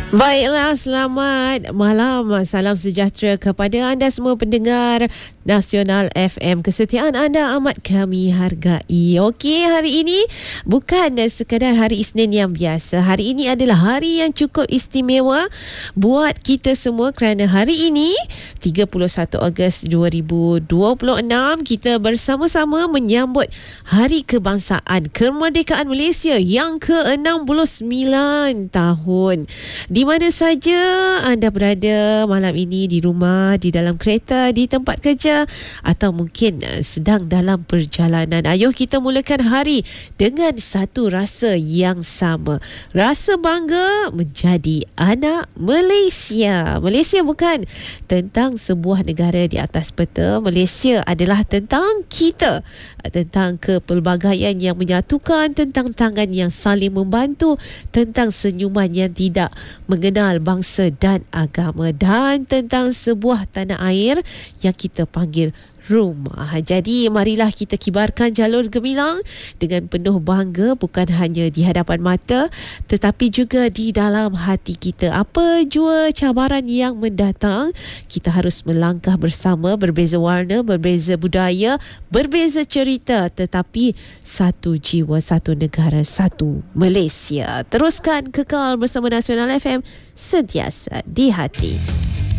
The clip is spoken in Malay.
Baiklah, selamat malam. Salam sejahtera kepada anda semua pendengar Nasional FM. Kesetiaan anda amat kami hargai. Okey, hari ini bukan sekadar hari Isnin yang biasa. Hari ini adalah hari yang cukup istimewa buat kita semua kerana hari ini 31 Ogos 2026 kita bersama-sama menyambut Hari Kebangsaan Kemerdekaan Malaysia yang ke-69 tahun. Di mana saja anda berada malam ini, di rumah, di dalam kereta, di tempat kerja atau mungkin sedang dalam perjalanan. Ayuh kita mulakan hari dengan satu rasa yang sama. Rasa bangga menjadi anak Malaysia. Malaysia bukan tentang sebuah negara di atas peta. Malaysia adalah tentang kita. Tentang kepelbagaian yang menyatukan, tentang tangan yang saling membantu, tentang senyuman yang tidak mengenal bangsa dan agama, dan tentang sebuah tanah air yang kita panggil rumah. Jadi marilah kita kibarkan jalur gemilang dengan penuh bangga, bukan hanya di hadapan mata tetapi juga di dalam hati kita. Apa jua cabaran yang mendatang, kita harus melangkah bersama, berbeza warna, berbeza budaya, berbeza cerita, tetapi satu jiwa, satu negara, satu Malaysia. Teruskan kekal bersama Nasional FM, sentiasa di hati.